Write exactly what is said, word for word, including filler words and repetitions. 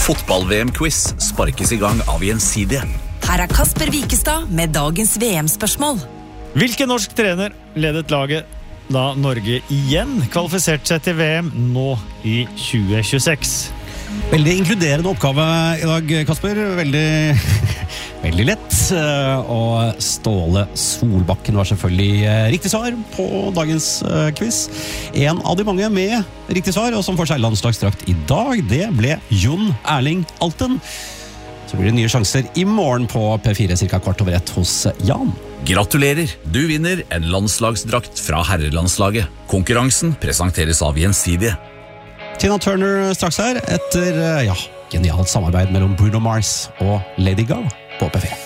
Fotball-V M-quiz sparkes i gang av Gjensidige. Her er Kasper Wikestad med dagens V M-spørsmål. Hvilken norsk trener ledet laget da Norge igjen kvalifiserte seg til V M nå i tjue tjueseks? Veldig inkluderende oppgave i dag, Kasper. Veldig, veldig lett. Og Ståle Solbakken var selvfølgelig riktig svar på dagens quiz. En av de mange med riktig svar, og som får seg landslagsdrakt i dag, det ble Jon Erling Alten. Så blir det nye sjanser i morgen på P fire, cirka kvart over ett hos Jan. Gratulerer, du vinner en landslagsdrakt fra herrelandslaget. Konkurransen presenteres av Gjensidige. Tina Turner straks her, etter ja, genialt samarbeid mellom Bruno Mars og Lady Gaga på P fire.